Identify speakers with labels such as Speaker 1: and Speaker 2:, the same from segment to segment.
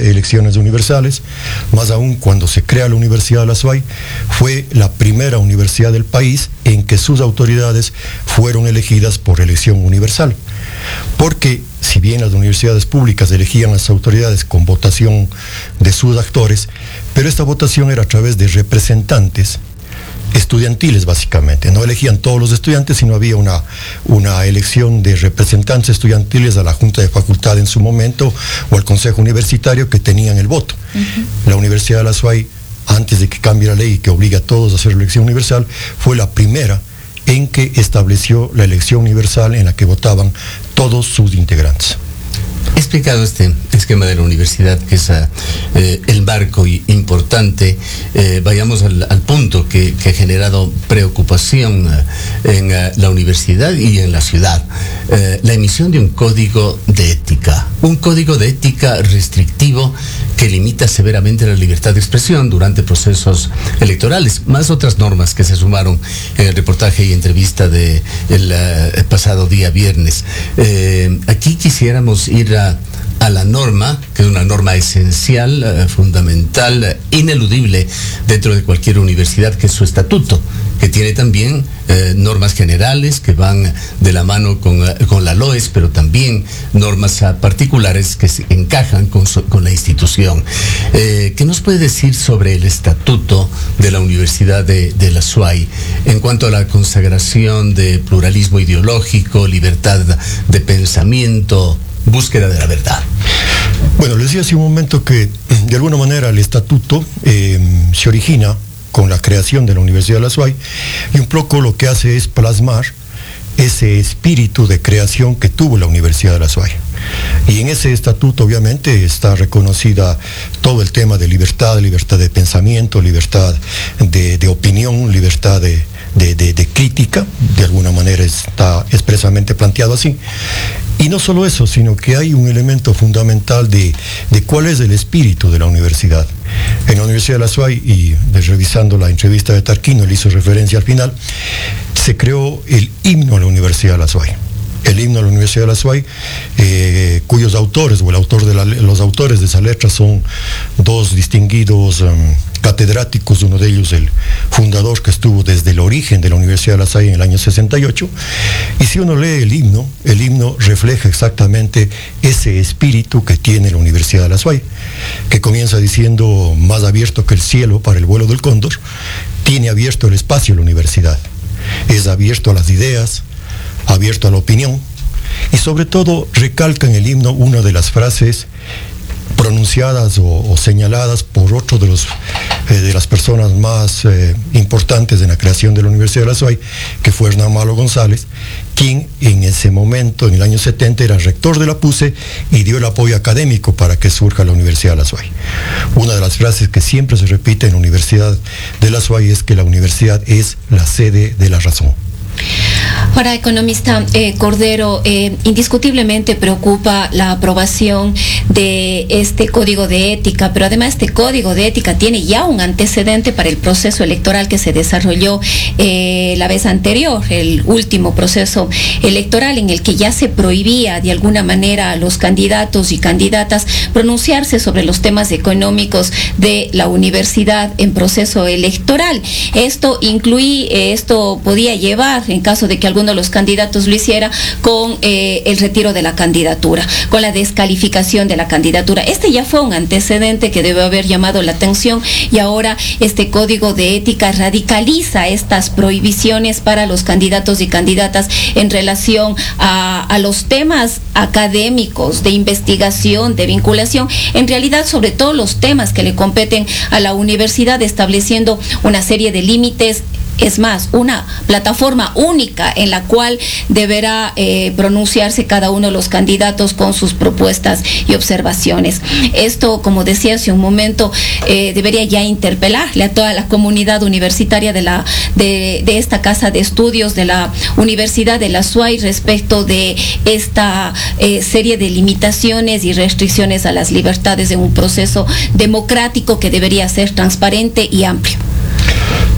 Speaker 1: elecciones universales, más aún cuando se crea la Universidad de la SUAY, fue la primera universidad del país en que sus autoridades fueron elegidas por elección universal. Porque si bien las universidades públicas elegían las autoridades con votación de sus actores, pero esta votación era a través de representantes estudiantiles, básicamente. No elegían todos los estudiantes, sino había una elección de representantes estudiantiles a la Junta de Facultad en su momento o al Consejo Universitario que tenían el voto. La Universidad de la SUAY, antes de que cambie la ley que obliga a todos a hacer la elección universal, fue la primera en que estableció la elección universal en la que votaban todos sus integrantes.
Speaker 2: He explicado este esquema de la universidad, que es el marco importante. Vayamos al punto que ha generado preocupación en la universidad y en la ciudad. La emisión de un código de ética. Un código de ética restrictivo que limita severamente la libertad de expresión durante procesos electorales, más otras normas que se sumaron en el reportaje y entrevista del pasado día viernes. Aquí quisiéramos ir a la norma, que es una norma esencial, fundamental, ineludible dentro de cualquier universidad, que es su estatuto, que tiene también normas generales que van de la mano con la LOES, pero también normas particulares que se encajan con la institución. ¿Qué nos puede decir sobre el estatuto de la Universidad de la SUAY en cuanto a la consagración de pluralismo ideológico, libertad de pensamiento, búsqueda de la verdad?
Speaker 1: Bueno, les decía hace un momento que de alguna manera el estatuto se origina con la creación de la Universidad de la SUAY, y un poco lo que hace es plasmar ese espíritu de creación que tuvo la Universidad de la SUAY. Y en ese estatuto obviamente está reconocida todo el tema de libertad de pensamiento, libertad de opinión, libertad de crítica, de alguna manera está expresamente planteado así. Y no solo eso, sino que hay un elemento fundamental de cuál es el espíritu de la universidad. En la Universidad de la SUAY, y revisando la entrevista de Tarquino, él hizo referencia al final, se creó el himno a la Universidad de la SUAY. El himno a la Universidad de la SUAY, cuyos autores, o los autores de esa letra son dos distinguidos catedráticos, uno de ellos el fundador que estuvo desde el origen de la Universidad de la SUAY en el año 68, y si uno lee el himno refleja exactamente ese espíritu que tiene la Universidad de la SUAY, que comienza diciendo: más abierto que el cielo para el vuelo del cóndor, tiene abierto el espacio la universidad, es abierto a las ideas, abierto a la opinión, y sobre todo recalca en el himno una de las frases pronunciadas o señaladas por otro de las personas más importantes en la creación de la Universidad de la SUAY, que fue Hernán Malo González, quien en ese momento, en el año 70, era rector de la PUCE y dio el apoyo académico para que surja la Universidad de la SUAY. Una de las frases que siempre se repite en la Universidad de la SUAY es que la universidad es la sede de la razón.
Speaker 3: Ahora, economista Cordero, indiscutiblemente preocupa la aprobación de este código de ética, pero además este código de ética tiene ya un antecedente para el proceso electoral que se desarrolló la vez anterior, el último proceso electoral, en el que ya se prohibía de alguna manera a los candidatos y candidatas pronunciarse sobre los temas económicos de la universidad en proceso electoral. Esto podía llevar, en caso de que alguno de los candidatos lo hiciera, con el retiro de la candidatura, con la descalificación de la candidatura. Este ya fue un antecedente que debe haber llamado la atención, y ahora este código de ética radicaliza estas prohibiciones para los candidatos y candidatas en relación a los temas académicos, de investigación, de vinculación, en realidad sobre todo los temas que le competen a la universidad, estableciendo una serie de límites. Es más, una plataforma única en la cual deberá pronunciarse cada uno de los candidatos con sus propuestas y observaciones. Esto, como decía hace un momento, debería ya interpelarle a toda la comunidad universitaria de esta casa de estudios de la Universidad de la SUAY respecto de esta serie de limitaciones y restricciones a las libertades en un proceso democrático que debería ser transparente y amplio.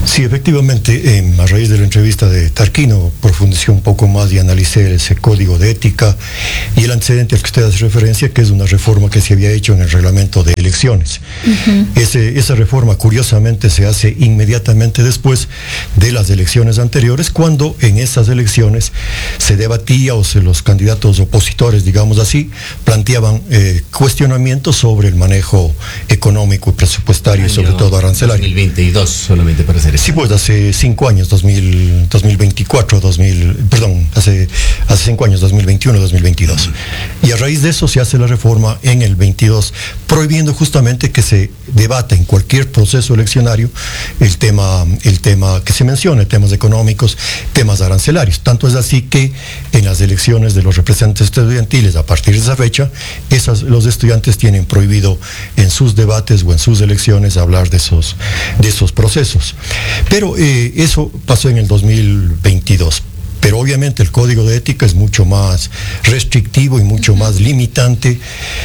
Speaker 1: Sí, efectivamente, a raíz de la entrevista de Tarquino, profundicé un poco más y analicé ese código de ética y el antecedente al que usted hace referencia, que es una reforma que se había hecho en el reglamento de elecciones. Esa reforma, curiosamente, se hace inmediatamente después de las elecciones anteriores, cuando en esas elecciones se debatía los candidatos opositores, digamos así, planteaban cuestionamientos sobre el manejo económico y presupuestario y sobre todo arancelario.
Speaker 2: 2022, solamente para hacer eso.
Speaker 1: Sí, pues hace 5 años, 2024, hace 5 años, 2021, 2022. Y a raíz de eso se hace la reforma en el 22, prohibiendo justamente que se debata en cualquier proceso eleccionario el tema que se mencione, temas económicos, temas arancelarios. Tanto es así que en las elecciones de los representantes estudiantiles, a partir de esa fecha, los estudiantes tienen prohibido en sus debates o en sus elecciones hablar de esos procesos. Pero eso pasó en el 2022. Pero obviamente el código de ética es mucho más restrictivo y mucho más limitante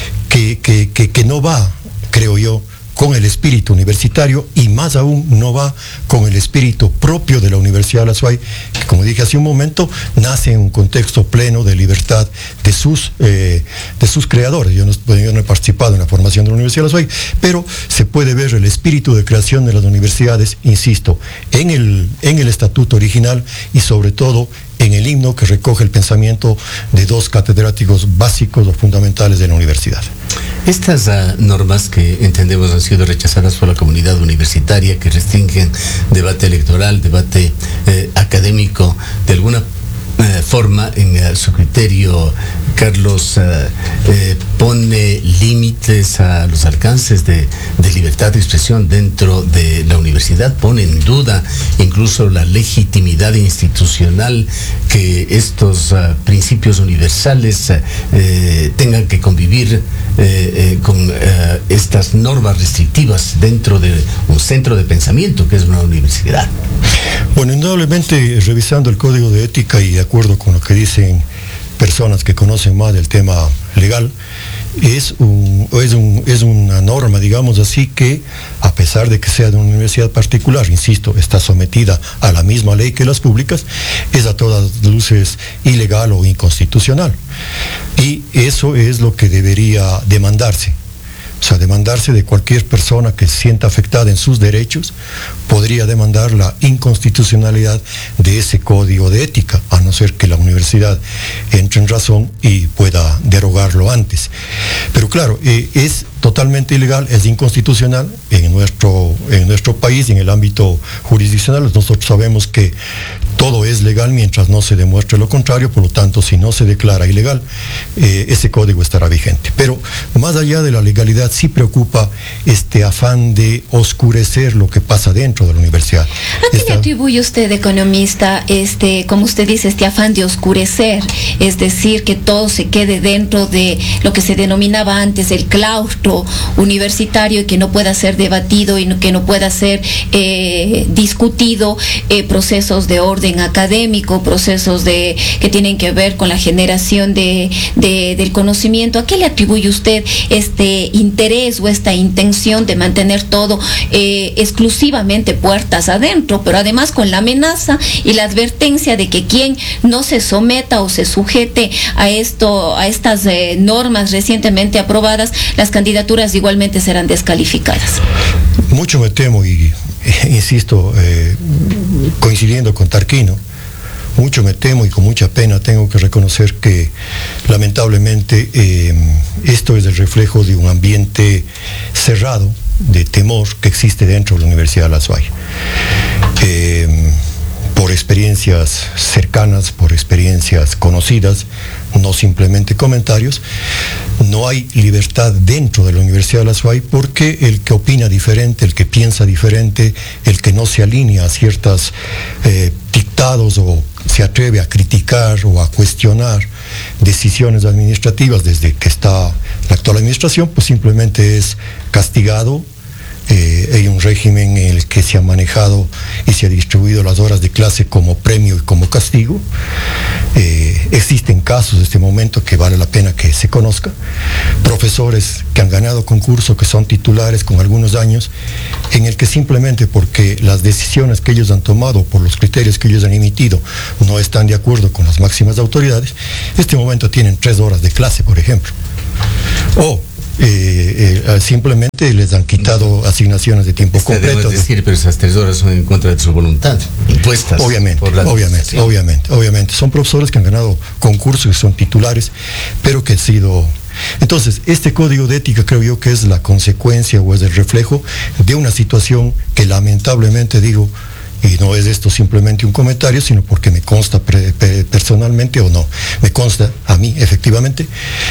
Speaker 1: que no va, creo yo, con el espíritu universitario y más aún no va con el espíritu propio de la Universidad de la SUAY, que como dije hace un momento, nace en un contexto pleno de libertad de sus creadores. Yo no he participado en la formación de la Universidad de la SUAY, pero se puede ver el espíritu de creación de las universidades, insisto, en el estatuto original y sobre todo en el himno que recoge el pensamiento de 2 catedráticos básicos o fundamentales de la universidad.
Speaker 2: Estas normas que entendemos han sido rechazadas por la comunidad universitaria, que restringen debate electoral, debate académico, de alguna forma, en su criterio, Carlos, pone límites a los alcances de libertad de expresión dentro de la universidad, pone en duda incluso la legitimidad institucional que estos principios universales tengan que convivir con estas normas restrictivas dentro de un centro de pensamiento que es una universidad.
Speaker 1: Bueno, indudablemente, revisando el código de ética y de acuerdo con lo que dicen personas que conocen más del tema legal, es una norma, digamos así, que a pesar de que sea de una universidad particular, insisto, está sometida a la misma ley que las públicas, es a todas luces ilegal o inconstitucional. Y eso es lo que debería demandarse. O sea, demandarse de cualquier persona que se sienta afectada en sus derechos, podría demandar la inconstitucionalidad de ese código de ética, a no ser que la universidad entre en razón y pueda derogarlo antes. Pero claro, es totalmente ilegal, es inconstitucional en nuestro país y en el ámbito jurisdiccional. Nosotros sabemos que todo es legal mientras no se demuestre lo contrario, por lo tanto, si no se declara ilegal, ese código estará vigente. Pero más allá de la legalidad, sí preocupa este afán de oscurecer lo que pasa dentro de la universidad.
Speaker 3: ¿A qué le atribuye usted, economista, como usted dice, este afán de oscurecer? Es decir, que todo se quede dentro de lo que se denominaba antes el claustro universitario y que no pueda ser debatido y que no pueda ser discutido, procesos de orden académico, procesos que tienen que ver con la generación del conocimiento. ¿A qué le atribuye usted este interés o esta intención de mantener todo exclusivamente puertas adentro, pero además con la amenaza y la advertencia de que quien no se someta o se sujete a estas normas recientemente aprobadas, las candidaturas igualmente serán descalificadas?
Speaker 1: Mucho me temo y insisto, coincidiendo con Tarquino, mucho me temo y con mucha pena tengo que reconocer que lamentablemente esto es el reflejo de un ambiente cerrado de temor que existe dentro de la Universidad de la SUAY. Por experiencias cercanas, por experiencias conocidas, no simplemente comentarios, no hay libertad dentro de la Universidad de la SUAY porque el que opina diferente, el que piensa diferente, el que no se alinea a ciertos dictados o se atreve a criticar o a cuestionar decisiones administrativas desde que está la actual administración, pues simplemente es castigado, hay un régimen en el que se ha manejado y se ha distribuido las horas de clase como premio y como castigo. Existen casos de este momento que vale la pena que se conozca. Profesores que han ganado concurso, que son titulares con algunos años, en el que simplemente porque las decisiones que ellos han tomado, por los criterios que ellos han emitido, no están de acuerdo con las máximas autoridades, en este momento tienen 3 horas de clase, por ejemplo. O simplemente les han quitado asignaciones de tiempo completo.
Speaker 2: Es decir, pero esas 3 horas son en contra de su voluntad, impuestas.
Speaker 1: Obviamente. Son profesores que han ganado concursos y son titulares, pero que han sido... Entonces, este código de ética creo yo que es la consecuencia o es el reflejo de una situación que lamentablemente digo, y no es esto simplemente un comentario, sino porque me consta personalmente o no, me consta a mí efectivamente,